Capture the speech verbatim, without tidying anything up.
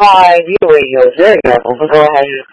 话以为有这个，我不知道还是。